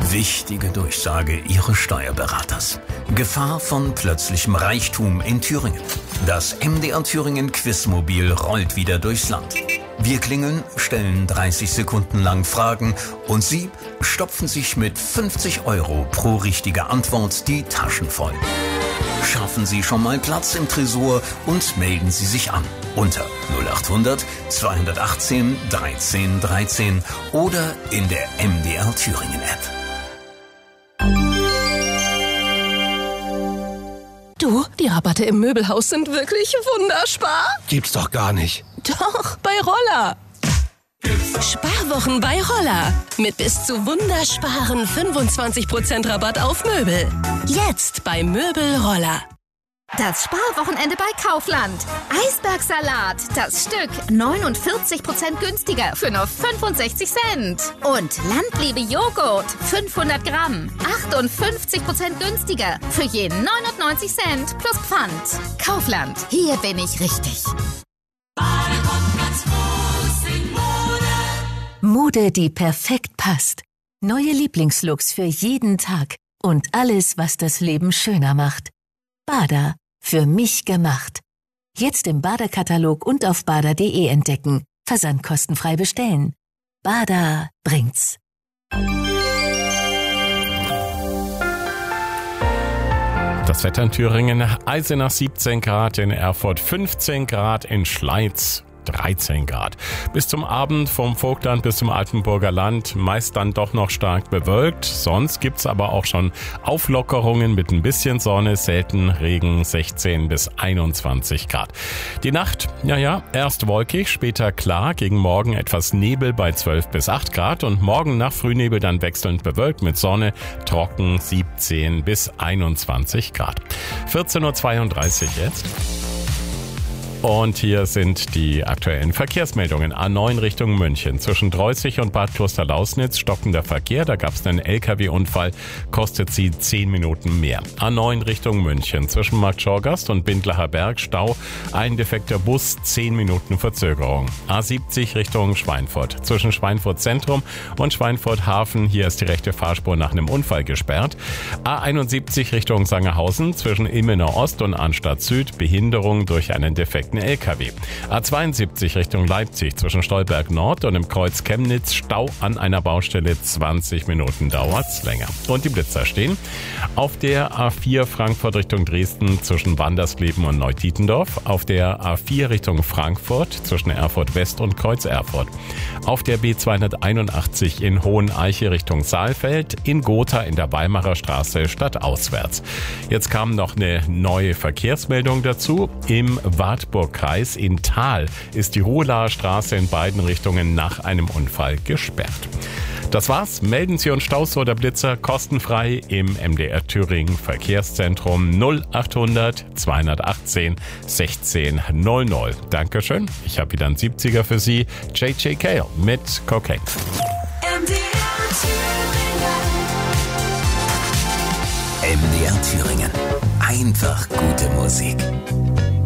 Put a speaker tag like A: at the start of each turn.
A: Wichtige Durchsage Ihres Steuerberaters. Gefahr von plötzlichem Reichtum in Thüringen. Das MDR Thüringen Quizmobil rollt wieder durchs Land. Wir klingeln, stellen 30 Sekunden lang Fragen und Sie stopfen sich mit 50 € pro richtige Antwort die Taschen voll. Schaffen Sie schon mal Platz im Tresor und melden Sie sich an unter 0800 218 13 13 oder in der MDR Thüringen App.
B: Du, die Rabatte im Möbelhaus sind wirklich wunderbar.
C: Gibt's doch gar nicht.
B: Doch, bei Roller. Sparwochen bei Roller. Mit bis zu wundersparen 25% Rabatt auf Möbel. Jetzt bei Möbel Roller.
D: Das Sparwochenende bei Kaufland. Eisbergsalat, das Stück 49% günstiger für nur 65 Cent. Und Landliebe Joghurt, 500 Gramm, 58% günstiger für je 99 Cent plus Pfand. Kaufland, hier bin ich richtig.
E: Mode, die perfekt passt. Neue Lieblingslooks für jeden Tag. Und alles, was das Leben schöner macht. Bader, für mich gemacht. Jetzt im Bader-Katalog und auf bader.de entdecken. Versandkostenfrei bestellen. Bader bringt's.
F: Das Wetter in Thüringen: Eisenach 17 Grad, in Erfurt 15 Grad, in Schleiz 13 Grad. Bis zum Abend vom Vogtland bis zum Altenburger Land meist dann doch noch stark bewölkt. Sonst gibt's aber auch schon Auflockerungen mit ein bisschen Sonne, selten Regen, 16 bis 21 Grad. Die Nacht, erst wolkig, später klar, gegen Morgen etwas Nebel bei 12 bis 8 Grad und morgen nach Frühnebel dann wechselnd bewölkt mit Sonne, trocken 17 bis 21 Grad. 14:32 Uhr jetzt. Und hier sind die aktuellen Verkehrsmeldungen. A9 Richtung München. Zwischen Dreußig und Bad Klosterlausnitz stockender Verkehr. Da gab es einen LKW-Unfall. Kostet sie 10 Minuten mehr. A9 Richtung München. Zwischen Markt Schorgast und Bindlacher Berg Stau. Ein defekter Bus, 10 Minuten Verzögerung. A70 Richtung Schweinfurt. Zwischen Schweinfurt Zentrum und Schweinfurt Hafen. Hier ist die rechte Fahrspur nach einem Unfall gesperrt. A71 Richtung Sangerhausen. Zwischen Ilmenau Ost und Arnstadt Süd. Behinderung durch einen defekten LKW. A72 Richtung Leipzig zwischen Stolberg Nord und im Kreuz Chemnitz. Stau an einer Baustelle, 20 Minuten dauert's länger. Und die Blitzer stehen auf der A4 Frankfurt Richtung Dresden zwischen Wandersleben und Neutietendorf. Auf der A4 Richtung Frankfurt zwischen Erfurt West und Kreuz Erfurt. Auf der B281 in Hoheneiche Richtung Saalfeld. In Gotha in der Weimarer Straße stadtauswärts. Jetzt kam noch eine neue Verkehrsmeldung dazu. Im Wartburgkreis in Thal ist die Ruhlaer Straße in beiden Richtungen nach einem Unfall gesperrt. Das war's. Melden Sie uns Staus oder Blitzer kostenfrei im MDR Thüringen Verkehrszentrum 0800 218 16 00. Dankeschön. Ich habe wieder einen 70er für Sie. J.J. Cale mit Cocaine.
A: MDR Thüringen. Einfach gute Musik.